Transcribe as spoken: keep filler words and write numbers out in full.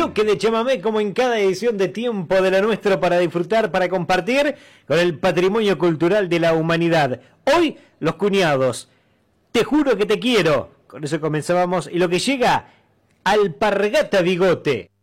bloque de chamamé como en cada edición de Tiempo de lo Nuestro para disfrutar, para compartir con el patrimonio cultural de la humanidad. Hoy, Los Cuñados. Te juro que te quiero. Con eso comenzábamos. Y lo que llega, Alpargata Bigote.